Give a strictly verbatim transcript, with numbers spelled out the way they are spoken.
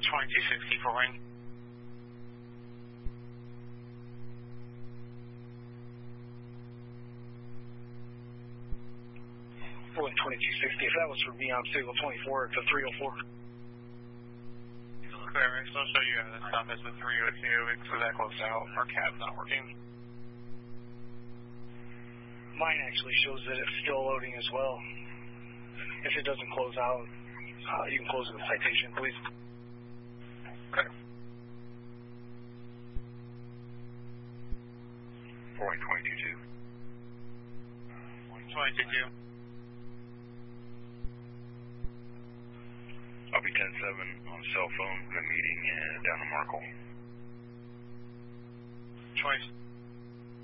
twenty-two sixty for ring. Boeing twenty-two sixty, if that was for me, I'm signal twenty-four, it's a three oh four. Clear, Max, I'll show you how to stop us with three oh two, it's that close out, our cab's not working. Mine actually shows that it's still loading as well. If it doesn't close out, uh, you can close the citation, please. Okay. Boeing twenty-two two. twenty-two two. I'll be ten seven on cell phone in a meeting uh, down in Markle. twenty